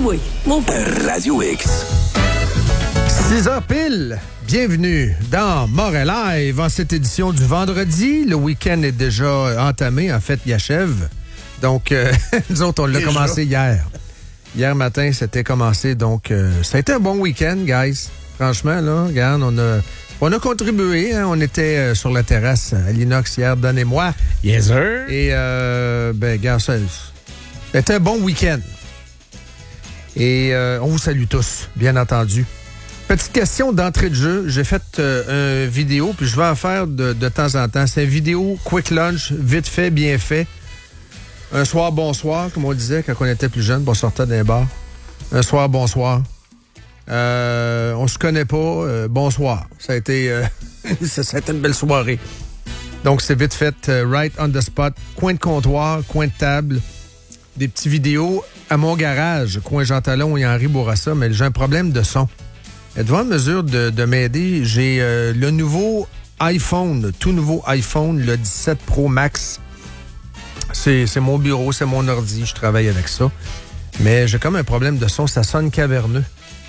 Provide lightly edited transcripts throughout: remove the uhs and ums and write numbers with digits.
oui. Mon Radio X. 6h pile. Bienvenue dans Morin Live en cette édition du vendredi. Le week-end est déjà entamé. En fait, il achève. Donc, nous autres, on l'a commencé hier. Hier matin, c'était commencé. Donc, ça a été un bon week-end, guys. Franchement, là, regarde, on a contribué. Hein? On était sur la terrasse à l'Inox hier, Don et moi. Yes, sir. Et, regarde, ça a été un bon week-end. Et on vous salue tous, bien entendu. Petite question d'entrée de jeu. J'ai fait une vidéo, puis je vais en faire de temps en temps. C'est une vidéo quick lunch, vite fait, bien fait. Un soir, bonsoir, comme on disait quand on était plus jeune, on sortait d'un bar. Un soir, bonsoir. On se connaît pas, bonsoir. Ça a été une belle soirée. Donc, c'est vite fait, right on the spot. Coin de comptoir, coin de table. Des petites vidéos à mon garage, coin Jean Talon et Henri Bourassa, mais j'ai un problème de son. Êtes-vous en mesure de m'aider? J'ai le nouveau iPhone, tout nouveau iPhone, le 17 Pro Max. C'est mon bureau, c'est mon ordi, je travaille avec ça. Mais j'ai comme un problème de son, ça sonne caverneux.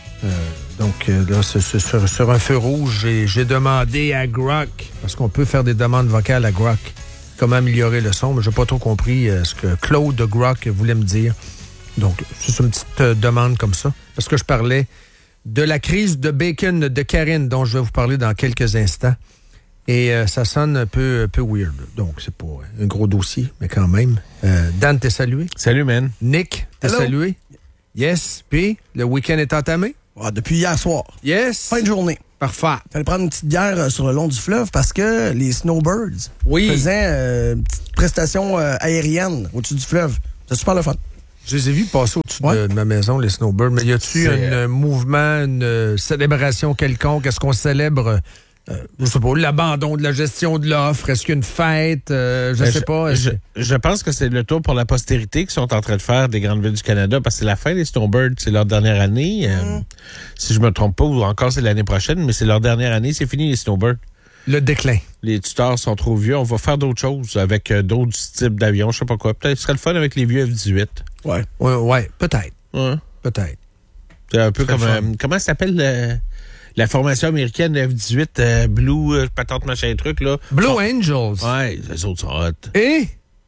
Donc là, sur un feu rouge, j'ai demandé à Grok, parce qu'on peut faire des demandes vocales à Grok, comment améliorer le son, mais j'ai pas trop compris ce que Claude de Grok voulait me dire. Donc, c'est une petite demande comme ça, parce que je parlais de la crise de bacon de Karine, dont je vais vous parler dans quelques instants. Et ça sonne un peu weird. Donc, c'est pas un gros dossier, mais quand même. Dan, t'es salué? Salut, man. Nick, t'es salué? Yes. Puis, le week-end est entamé? Depuis hier soir. Yes. Fin de journée. Parfait. Fallait prendre une petite bière sur le long du fleuve parce que les Snowbirds faisaient une petite prestation aérienne au-dessus du fleuve. C'est super le fun. Je les ai vus passer au-dessus de ma maison, les Snowbirds. Mais y a-tu un mouvement, une célébration quelconque? Est-ce qu'on célèbre, je sais pas, l'abandon de la gestion de l'offre? Est-ce qu'il y a une fête? Je sais pas. Je pense que c'est le tour pour la postérité qu'ils sont en train de faire des grandes villes du Canada parce que c'est la fin des Snowbirds. C'est leur dernière année. Si je me trompe pas, ou encore c'est l'année prochaine, mais c'est leur dernière année. C'est fini, les Snowbirds. Le déclin. Les tuteurs sont trop vieux. On va faire d'autres choses avec d'autres types d'avions, je sais pas quoi. Peut-être que ce serait le fun avec les vieux F-18. Ouais, peut-être. Ouais. Peut-être. C'est un peu comme... comment ça s'appelle la formation américaine F-18 Blue, patente machin truc, là? Blue Angels. Ouais, les autres sont hot. Et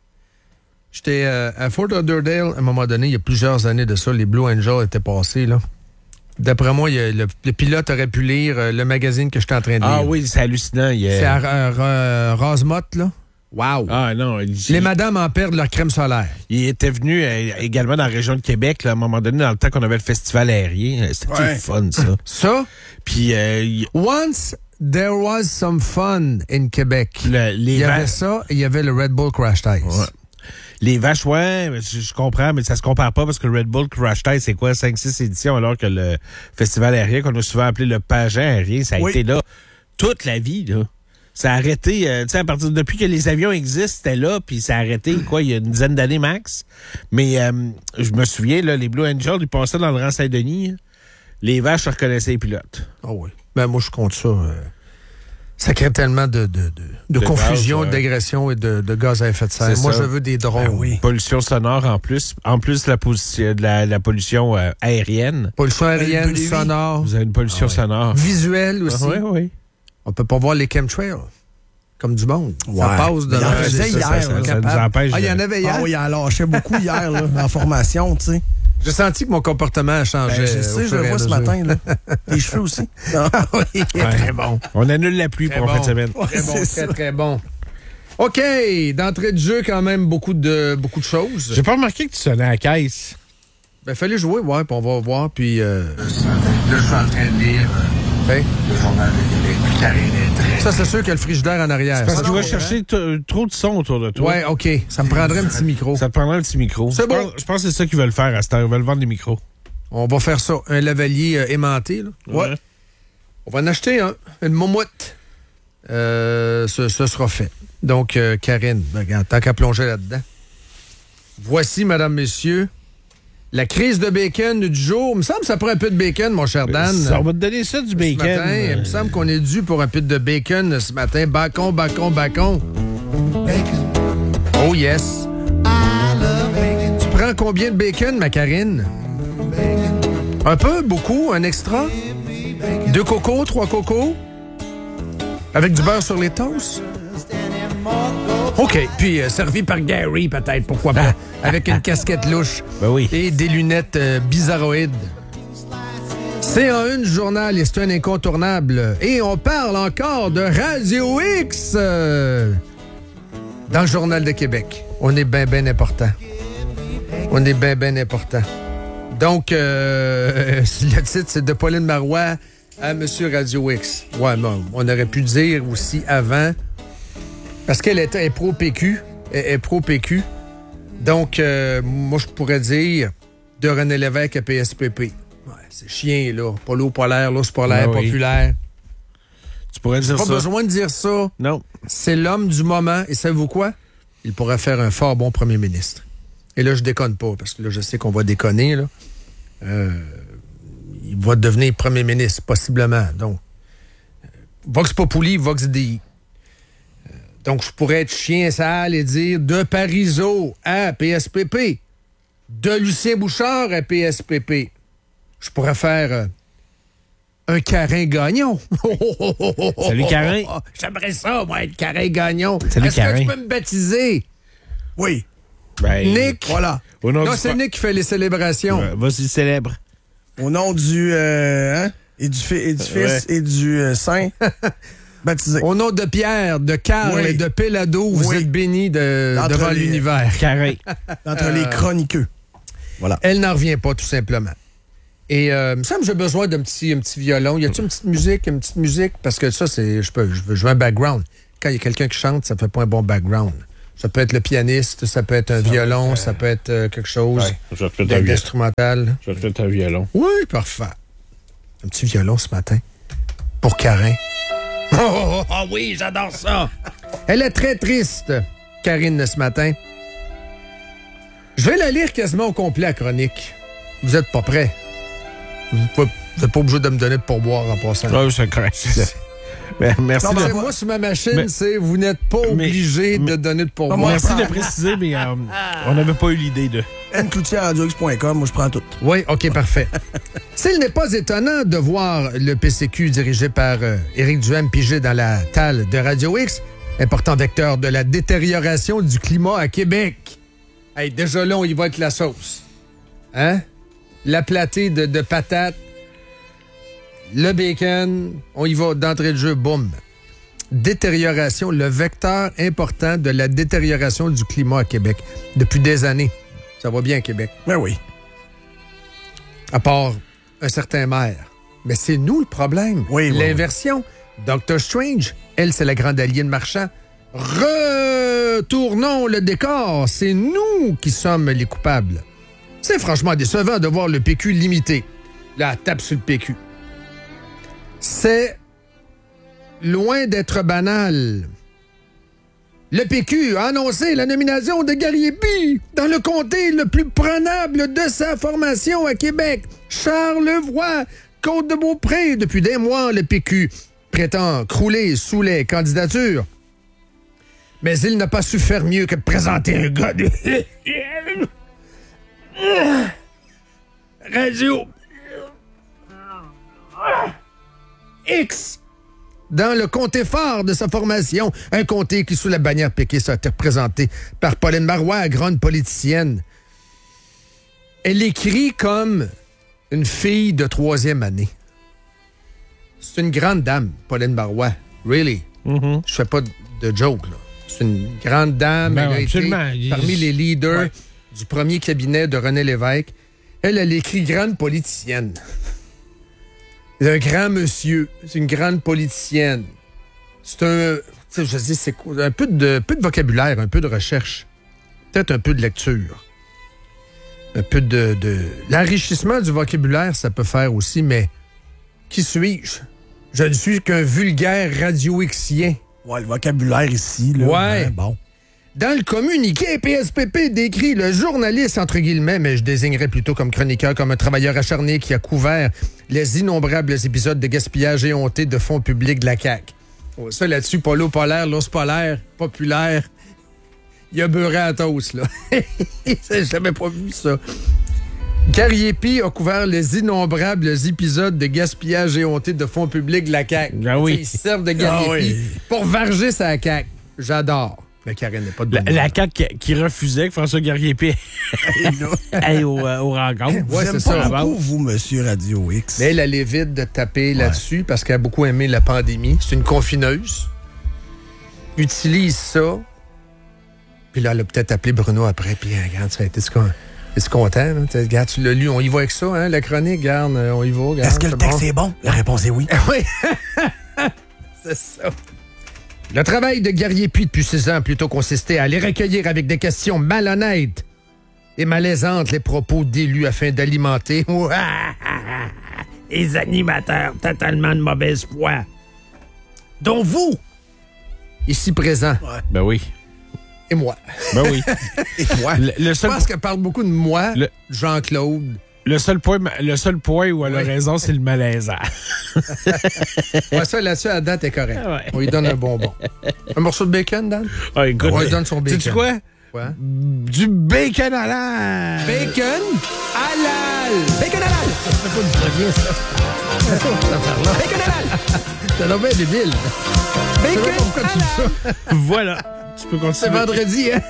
j'étais à Fort Lauderdale, à un moment donné, il y a plusieurs années de ça, les Blue Angels étaient passés, là. D'après moi, le pilote aurait pu lire le magazine que j'étais en train de lire. Ah oui, c'est hallucinant. C'est à Rosemont, là. Wow! Ah non. Les madames en perdent leur crème solaire. Il était venu également dans la région de Québec, là, à un moment donné, dans le temps qu'on avait le festival aérien. C'était fun, ça. Ça? Puis... Once there was some fun in Québec. Il y avait ça et il y avait le Red Bull Crash Test. Ouais. Les vaches, ouais, je comprends, mais ça se compare pas parce que le Red Bull Crash Test, c'est quoi, 5-6 éditions, alors que le festival aérien, qu'on a souvent appelé le pageant aérien, ça a été là toute la vie, là. Ça a arrêté, tu sais, depuis que les avions existent, c'était là, puis ça a arrêté, il y a une dizaine d'années max. Mais je me souviens, là, les Blue Angels, ils passaient dans le rang Saint-Denis, les vaches reconnaissaient les pilotes. Ah oui. Ben moi, je compte ça. Ça crée tellement de confusion, d'agression et de gaz à effet de serre. Moi, je veux des drones. Ben oui. Pollution sonore en plus de la pollution aérienne. Pollution aérienne, sonore. Vous avez une pollution sonore. Visuelle aussi. Oui. On peut pas voir les chemtrails. Comme du monde. Ça passe de... Il en faisait hier. Ça nous empêche. Il y en avait hier. Ah oui, il en lâchait beaucoup hier, là, en formation, tu sais. J'ai senti que mon comportement a changé. Je sais, je le vois ce matin. Là. Les cheveux aussi. Oui, très bon. On annule la pluie pour la fin de semaine. Très bon, très bon. OK, d'entrée de jeu, quand même, beaucoup de choses. J'ai pas remarqué que tu sonnais à la caisse. Ben, fallait jouer, puis on va voir, puis... Là, je suis en train de lire le Journal de Québec, puis Karine est très... Ça, c'est sûr qu'il y a le frigidaire en arrière. Parce que tu vas chercher trop de son autour de toi. Ouais, OK. Ça me prendrait un petit micro. Ça te prendrait un petit micro. C'est bon. Je pense que c'est ça qu'ils veulent faire à cette heure. Ils veulent vendre des micros. On va faire ça. Un lavalier aimanté, là. Ouais. On va en acheter un. Une moumoute. Ce sera fait. Donc, Karine, regarde, tant qu'à plonger là-dedans. Voici, mesdames, messieurs, la crise de bacon du jour. Il me semble que ça prend un peu de bacon, mon cher Dan. On va te donner ça, du bacon. Ce matin, il me semble qu'on est dû pour un peu de bacon ce matin. Bacon. Bacon. Oh yes. Tu prends combien de bacon, ma Karine? Un peu, beaucoup, un extra. 2 cocos, 3 cocos. Avec du beurre sur les toasts. OK. Puis servi par Gary, peut-être, pourquoi pas. Avec une casquette louche. Ben oui. Et des lunettes bizarroïdes. C'est en une journal et c'est un incontournable. Et on parle encore de Radio X dans le Journal de Québec. On est bien important. On est bien important. Donc, le titre, c'est de Pauline Marois à Monsieur Radio X. Ouais, bon, on aurait pu dire aussi avant, parce qu'elle est pro-PQ. Elle est pro-PQ. Donc, moi, je pourrais dire de René Lévesque à PSPP. Ouais, c'est chien, là. Pas l'eau, pas l'air, l'eau, c'est pas l'air, populaire. Tu pourrais dire ça. Pas besoin de dire ça. Non. C'est l'homme du moment. Et savez-vous quoi? Il pourrait faire un fort bon premier ministre. Et là, je déconne pas, parce que là, je sais qu'on va déconner, là. Il va devenir premier ministre, possiblement. Donc, Vox Populi, Vox Dei. Donc, je pourrais être chien sale et dire de Parizeau à PSPP, de Lucien Bouchard à PSPP. Je pourrais faire un Carin-Gagnon. Salut, Carin. J'aimerais ça, moi, être Carin-Gagnon. Salut, Est-ce Carin. que tu peux me baptiser? Oui. Ben, Nick. Voilà. Non, c'est Nick qui fait les célébrations. Vas-y, célèbre. Au nom du... et du Fils et du Saint, baptisé. Au nom de Pierre, de Carl et de Pélado, vous êtes bénis devant l'univers. Carré. Entre les chroniqueux. Voilà. Elle n'en revient pas, tout simplement. Et il me semble que j'ai besoin d'un petit violon. Y a-t-il une petite musique? Parce que ça, je veux jouer un background. Quand il y a quelqu'un qui chante, ça ne fait pas un bon background. Ça peut être le pianiste, ça peut être un violon, ça peut être quelque chose d'instrumental. Je vais te faire un violon. Oui, parfait. Un petit violon ce matin. Pour Carin. Oh oui, j'adore ça. Elle est très triste, Karine, ce matin. Je vais la lire quasiment au complet, la chronique. Vous êtes pas prêts. Vous n'êtes pas obligé de me donner de pourboire en passant. Ah, c'est correct. Merci. Non, moi, sur ma machine, c'est vous n'êtes pas obligé de donner de pourboire. Merci de préciser, mais on n'avait pas eu l'idée de... ncloutier@radiox.com, moi, je prends tout. Oui, OK, parfait. S'il n'est pas étonnant de voir le PCQ dirigé par Éric Duhaime pigé dans la talle de Radio X, important vecteur de la détérioration du climat à Québec. Hey, déjà là, on y va avec la sauce. Hein? L'aplatée de patates, le bacon, on y va d'entrée de jeu, boum. Détérioration, le vecteur important de la détérioration du climat à Québec. Depuis des années. Ça va bien à Québec. Ben oui. À part un certain maire. Mais c'est nous le problème. Oui, l'inversion. Doctor Strange, elle, c'est la grande alliée de Marchand. Retournons le décor. C'est nous qui sommes les coupables. C'est franchement décevant de voir le PQ limité. Là, tape sur le PQ. C'est loin d'être banal. Le PQ a annoncé la nomination de Gary Épie dans le comté le plus prenable de sa formation à Québec. Charlevoix, Côte-de-Beaupré. Depuis des mois, le PQ prétend crouler sous les candidatures. Mais il n'a pas su faire mieux que de présenter un gars de... Radio X dans le comté phare de sa formation, un comté qui, sous la bannière péquiste, a été représenté par Pauline Marois, grande politicienne. Elle écrit comme une fille de 3e année. C'est une grande dame, Pauline Marois. Really? Mm-hmm. Je fais pas de joke, là. C'est une grande dame. Ben, elle a été parmi les leaders du premier cabinet de René Lévesque. Elle écrit grande politicienne. C'est un grand monsieur. C'est une grande politicienne. C'est un... Je dis, c'est un peu de vocabulaire, un peu de recherche. Peut-être un peu de lecture. Un peu de... L'enrichissement du vocabulaire, ça peut faire aussi, mais qui suis-je? Je ne suis qu'un vulgaire radio-xien. Ouais, le vocabulaire ici, là. Ouais. Bon. Dans le communiqué, PSPP décrit le journaliste, entre guillemets, mais je désignerais plutôt comme chroniqueur, comme un travailleur acharné qui a couvert les innombrables épisodes de gaspillage éhonté de fonds publics de la CAQ. Oh, ça, là-dessus, Polo polaire, l'os polaire, populaire, il a beurré à toast, là. J'ai jamais pas vu ça. Gary Épy a couvert les innombrables épisodes de gaspillage éhonté de fonds publics de la CAQ. Ah oui. Ils servent de Gary Épy pour varger sa CAQ. J'adore. Mais Karine n'est pas de la CAQ qui refusait que François Gary-Épy aille aux rencontres. Ouais, c'est ça. Beaucoup, vous, monsieur Radio X. Mais elle évite de taper là-dessus parce qu'elle a beaucoup aimé la pandémie. C'est une confineuse. Utilise ça. Puis là, elle a peut-être appelé Bruno après. Puis regarde, ça a été content. Hein? Regarde, tu l'as lu. On y va avec ça, hein, la chronique. Regarde, on y va. Regarde, est-ce que le texte est bon? La réponse est oui. Oui. C'est ça. Le travail de Gary Épy depuis 6 ans a plutôt consisté à aller recueillir avec des questions malhonnêtes et malaisantes les propos d'élus afin d'alimenter les animateurs totalement de mauvaise foi. Dont vous, ici présents. Ouais. Ben oui. Et moi. Ben oui. Et toi? Je pense qu'elle parle beaucoup de moi, Jean-Claude. Le seul point où elle a raison, c'est le malaisant. Ouais, ça, là-dessus, à date, est correct. Ouais. On lui donne un bonbon. Un morceau de bacon, Dan? Ah, écoute, on lui donne son bacon. sais-tu quoi? Quoi? Du bacon halal! Bacon halal! Bacon halal! C'est pas du très bien, ça. Ça parle là. Bacon halal! C'est donc bien débile. Bacon halal! Voilà. Tu peux continuer. C'est vendredi, hein?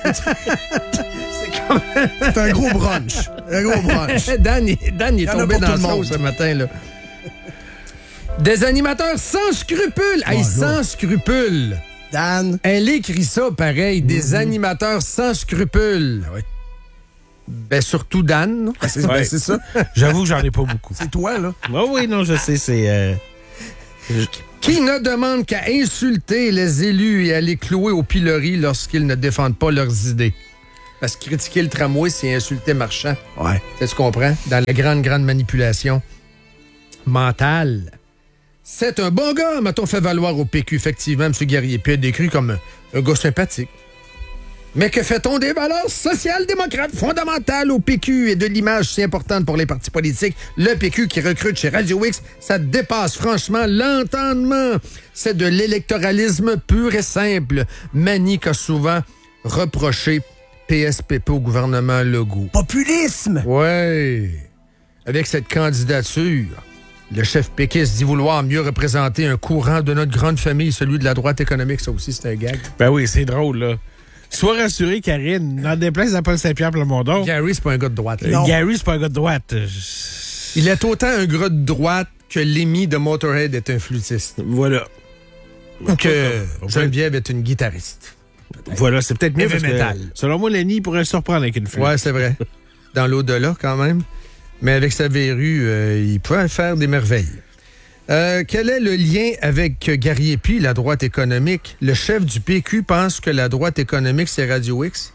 C'est un gros brunch. Un gros brunch. Dan est tombé dans le sauce ce matin, là. Des animateurs sans scrupules. Hey, sans scrupules. Dan. Elle écrit ça pareil. Des animateurs sans scrupules. Ah oui. Ben, surtout Dan. C'est ça. J'avoue que j'en ai pas beaucoup. C'est toi, là. Oui, non, je sais, c'est... Qui ne demande qu'à insulter les élus et à les clouer au pilori lorsqu'ils ne défendent pas leurs idées. Parce que critiquer le tramway, c'est insulter Marchand. Ouais. Tu comprends? Dans la grande manipulation mentale. C'est un bon gars, m'a-t-on fait valoir au PQ, effectivement, M. Gary Épy est décrit comme un gars sympathique. Mais que fait-on des valeurs social-démocrates fondamentales au PQ et de l'image si importante pour les partis politiques? Le PQ qui recrute chez Radio X, ça dépasse franchement l'entendement. C'est de l'électoralisme pur et simple. Manie qu'a souvent reproché PSPP au gouvernement Legault. Populisme! Oui. Avec cette candidature, le chef péquiste dit vouloir mieux représenter un courant de notre grande famille, celui de la droite économique. Ça aussi, c'est un gag. Ben oui, c'est drôle, là. Sois rassuré, Karine, dans des places à Paul Saint-Pierre Plamondon. Gary, c'est pas un gars de droite. Gary, c'est pas un gars de droite. Il est autant un gars de droite que Lemmy de Motorhead est un flûtiste. Voilà. Ou que Geneviève est une guitariste. Voilà, c'est peut-être mieux Heavy parce metal. que, selon moi, Lenny pourrait surprendre avec une flûte. Ouais, c'est vrai. Dans l'au-delà, quand même. Mais avec sa verrue, il peut faire des merveilles. Quel est le lien avec Gary Épy, la droite économique? Le chef du PQ pense que la droite économique, c'est Radio X?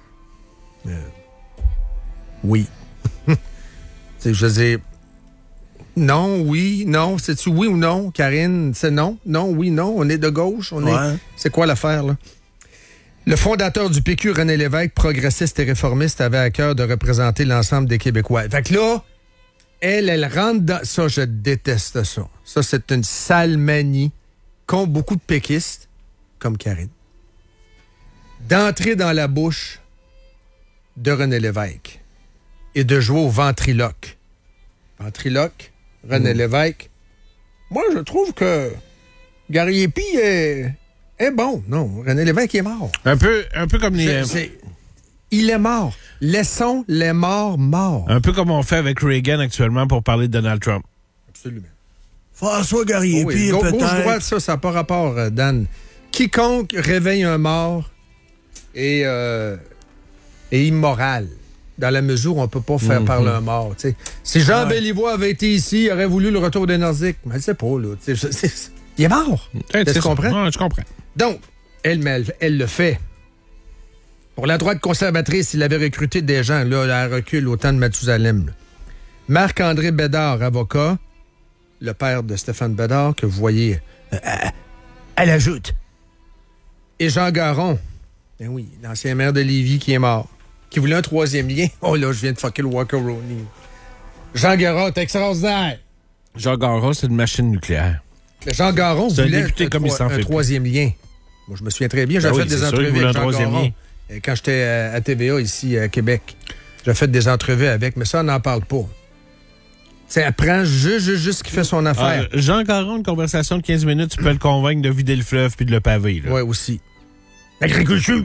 Oui. Je veux dire, non, oui, non. C'est-tu oui ou non, Karine? C'est non, non, oui, non. On est de gauche. C'est quoi l'affaire, là? Le fondateur du PQ, René Lévesque, progressiste et réformiste, avait à cœur de représenter l'ensemble des Québécois. Fait que là, elle rentre dans... Ça, je déteste ça. Ça, c'est une sale manie qu'ont beaucoup de péquistes, comme Karine, d'entrer dans la bouche de René Lévesque et de jouer au ventriloque. Ventriloque, René Lévesque. Moi, je trouve que Gary Épy est bon. Non, René Lévesque est mort. Un peu comme les... Il est mort. Laissons les morts morts. Un peu comme on fait avec Reagan actuellement pour parler de Donald Trump. Absolument. François Gary Épy, oui. peut-être. Gauche-droite, ça n'a pas rapport, Dan. Quiconque réveille un mort est immoral, dans la mesure où on ne peut pas faire parler un mort. T'sais. Si Jean Béliveau avait été ici, il aurait voulu le retour des Nordiques. Mais elle ne sait pas, là. Il est mort. Tu comprends? Ouais, je comprends. Donc, elle le fait. Pour la droite conservatrice, il avait recruté des gens, là, à recul au temps de Mathusalem. Marc-André Bédard, avocat, le père de Stéphane Bédard, que vous voyez à la joute. Et Jean Garon, ben oui, l'ancien maire de Lévis qui est mort, qui voulait un troisième lien. Oh là, je viens de fucker le Walker-Roney. Jean Garon, t'es extraordinaire. Jean Garon, c'est une machine nucléaire. Mais Jean Garon voulait un troisième lien. Moi, je me souviens très bien, j'ai fait des entrevues avec Jean Garon. Quand j'étais à TVA ici à Québec, j'ai fait des entrevues avec, mais ça, on n'en parle pas. Elle prend juste qui fait son affaire. Jean Caron, une conversation de 15 minutes, tu peux le convaincre de vider le fleuve puis de le paver. Oui, aussi. L'agriculture.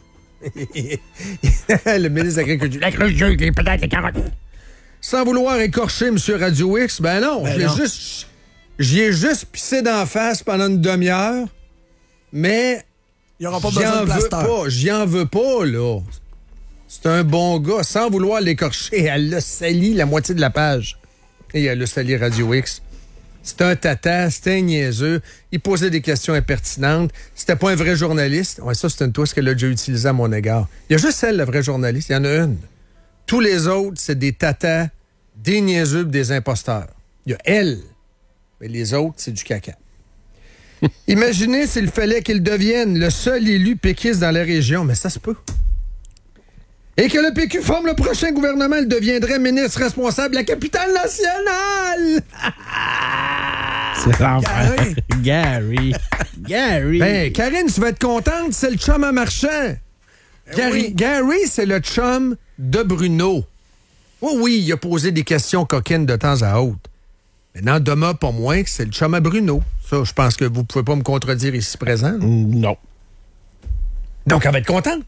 Le ministre de l'Agriculture. L'agriculture, les patates, les carottes. Sans vouloir écorcher M. Radio X, ben non. J'y ai juste pissé d'en face pendant une demi-heure, mais il n'y aura pas besoin de plaster. J'y en veux pas, là. C'est un bon gars. Sans vouloir l'écorcher, elle l'a sali la moitié de la page. Et elle a sali Radio X. C'était un tata, c'était un niaiseux. Il posait des questions impertinentes. C'était pas un vrai journaliste. Ouais, ça, c'est une twist qu'elle a déjà utilisée à mon égard. Il y a juste elle, la vraie journaliste. Il y en a une. Tous les autres, c'est des tatas, des niaiseux, des imposteurs. Il y a elle. Mais les autres, c'est du caca. Imaginez s'il fallait qu'il devienne le seul élu péquiste dans la région. Mais ça se peut. Et que le PQ forme le prochain gouvernement, il deviendrait ministre responsable de la capitale nationale! C'est l'enfer. Gary. Ben, Karine, tu vas être contente, c'est le chum à Marchand. Gary, c'est le chum de Bruno. Oui, il a posé des questions coquines de temps à autre. Mais n'en demeure pas moins que c'est le chum à Bruno. Ça, je pense que vous pouvez pas me contredire ici présent. Non. Donc, elle va être contente.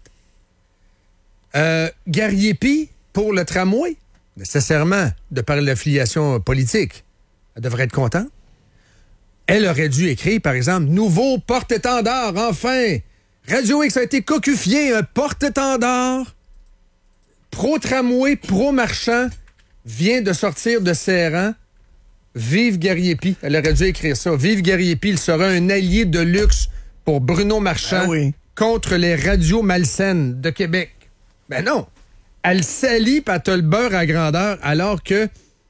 Gariepi pour le tramway, nécessairement, de par l'affiliation politique, elle devrait être contente. Elle aurait dû écrire, par exemple, « Nouveau porte-étendard, enfin! Radio X a été cocufié, un porte-étendard pro-tramway, pro-marchand, vient de sortir de ses rangs. Vive Gariepi. » Elle aurait dû écrire ça. « Vive Gariepi, il sera un allié de luxe pour Bruno Marchand contre les radios malsaines de Québec. » Ben non. Elle salit, puis elle te le beurre à grandeur, alors que